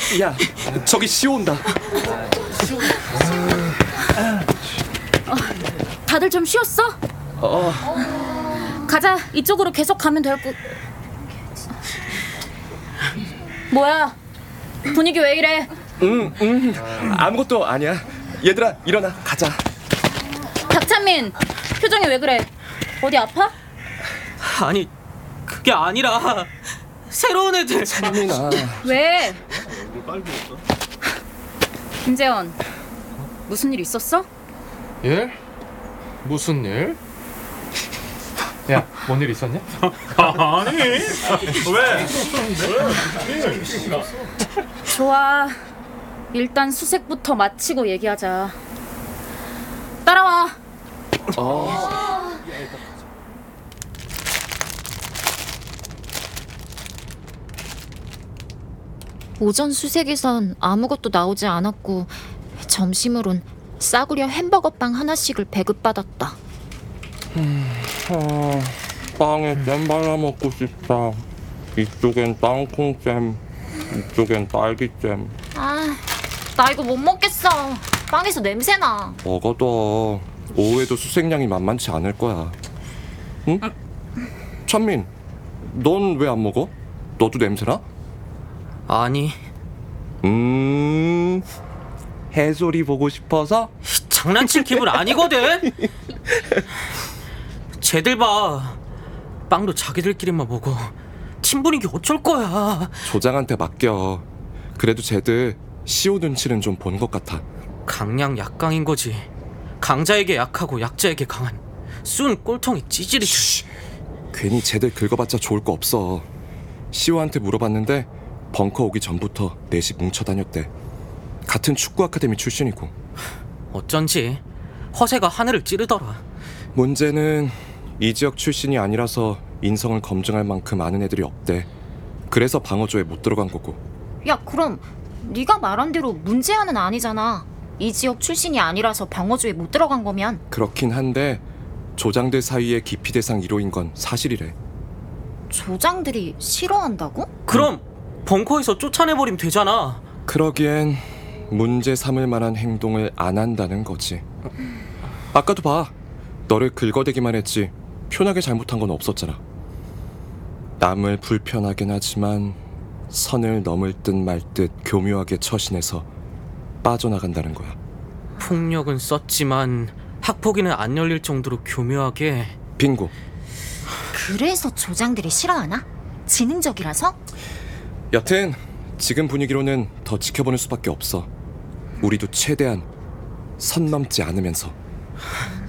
야, 저기 시오 온다. 다들 좀 쉬었어? 가자. 이쪽으로 계속 가면 될 거. 뭐야? 분위기 왜 이래? 아무것도 아니야. 얘들아, 일어나. 가자. 박찬민, 표정이 왜 그래? 어디 아파? 아니, 그게 아니라 새로운 애들. 찬민아. 왜? 김재원, 무슨 일 있었어? 일? 무슨 일? 야, 뭔 일 있었냐? 아니 왜? 좋아. 일단 수색부터 마치고 얘기하자. 따라와. 오전 수색에선 아무것도 나오지 않았고 점심으론 싸구려 햄버거빵 하나씩을 배급받았다. 빵에 잼 발라 먹고 싶다. 이쪽엔 땅콩잼, 이쪽엔 딸기잼. 나 이거 못 먹겠어. 빵에서 냄새나. 먹어도 오후에도 수색량이 만만치 않을 거야. 응? 찬민, 넌 왜 안 먹어? 너도 냄새나? 아니, 해솔이 보고 싶어서? 장난칠 기분 아니거든. 쟤들 봐. 빵도 자기들끼리만 먹어. 팀 분위기 어쩔 거야. 조장한테 맡겨. 그래도 쟤들 시오 눈치는 좀 본 것 같아. 강약 약강인 거지. 강자에게 약하고 약자에게 강한 순 꼴통이 찌질이지. 괜히 쟤들 긁어봤자 좋을 거 없어. 시오한테 물어봤는데 벙커 오기 전부터 넷이 뭉쳐 다녔대. 같은 축구 아카데미 출신이고. 어쩐지 허세가 하늘을 찌르더라. 문제는 이 지역 출신이 아니라서 인성을 검증할 만큼 아는 애들이 없대. 그래서 방어조에 못 들어간 거고. 야, 그럼 네가 말한 대로 문제아는 아니잖아. 이 지역 출신이 아니라서 방어조에 못 들어간 거면. 그렇긴 한데 조장들 사이에 기피 대상 1호인 건 사실이래. 조장들이 싫어한다고? 그럼 벙커에서 쫓아내버리면 되잖아. 그러기엔 문제 삼을 만한 행동을 안 한다는 거지. 아까도 봐. 너를 긁어대기만 했지 편하게 잘못한 건 없었잖아. 남을 불편하긴 하지만 선을 넘을 듯 말 듯 교묘하게 처신해서 빠져나간다는 거야. 폭력은 썼지만 학폭위는 안 열릴 정도로 교묘하게. 빙고. 그래서 조장들이 싫어하나? 지능적이라서? 여튼 지금 분위기로는 더 지켜보는 수밖에 없어. 우리도 최대한 선 넘지 않으면서.